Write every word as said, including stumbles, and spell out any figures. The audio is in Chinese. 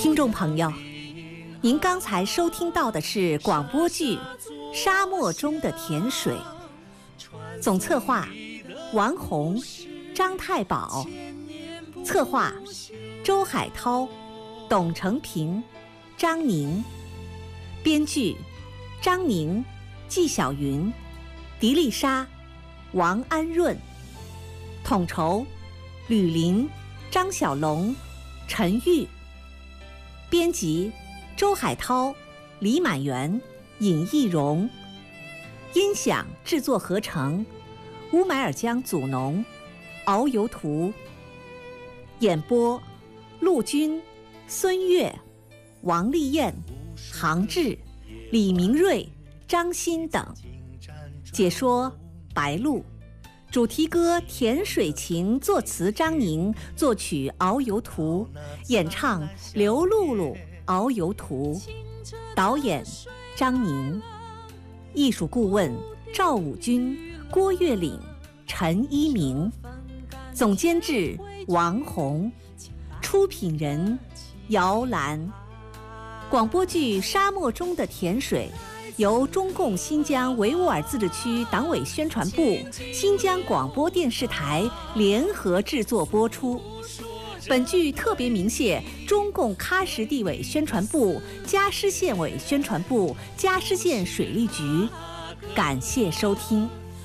听众朋友，您刚才收听到的是广播剧《沙漠中的甜水》，总策划王红、张太保，策划周海涛、董成平、张宁，编剧张宁、纪晓云、狄丽莎、王安润，统筹吕林、张小龙、陈玉，编辑周海涛、李满元、尹义荣，音响制作合成乌买尔江祖农、遨游图，演播陆军、孙越、王丽燕、杭志、李明瑞、张欣等，解说白露，主题歌《甜水情》作词张宁，作曲遨游图，演唱刘露露、遨游图，导演张宁，艺术顾问赵武军、郭月岭、陈一鸣，总监制王红，出品人姚兰。广播剧《沙漠中的甜水》由中共新疆维吾尔自治区党委宣传部、新疆广播电视台联合制作播出。本剧特别鸣谢中共喀什地委宣传部、加施县委宣传部、加施县水利局，感谢收听。